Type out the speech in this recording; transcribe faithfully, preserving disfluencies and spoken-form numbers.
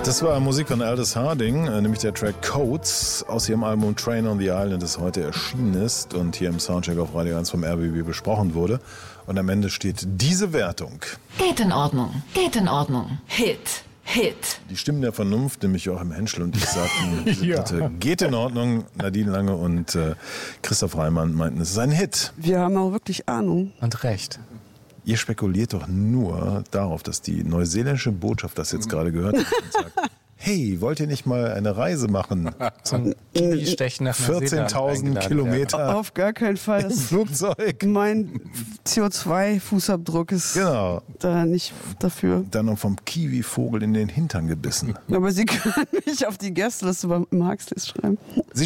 Das war Musik von Aldous Harding, nämlich der Track Codes aus ihrem Album Train on the Island, das heute erschienen ist und hier im Soundcheck auf Radio eins vom R B B besprochen wurde. Und am Ende steht diese Wertung. Geht in Ordnung, geht in Ordnung. Hit, Hit. Die Stimmen der Vernunft, nämlich Joachim Henschel und ich sagten, Ja. bitte, geht in Ordnung. Nadine Lange und äh, Christoph Reimann meinten, es ist ein Hit. Wir haben auch wirklich Ahnung. Und recht. Ihr spekuliert doch nur darauf, dass die neuseeländische Botschaft das jetzt gerade gehört hat und sagt, hey, wollt ihr nicht mal eine Reise machen? Zum Kiwi-Stechen nach Neuseeland vierzehntausend eingeladen Kilometer Auf gar keinen Fall. im Das Flugzeug. mein C O zwei Fußabdruck ist Genau. da nicht dafür. Dann noch vom Kiwi-Vogel in den Hintern gebissen. Aber Sie können mich auf die Gästeliste beim Huxleys schreiben. Sie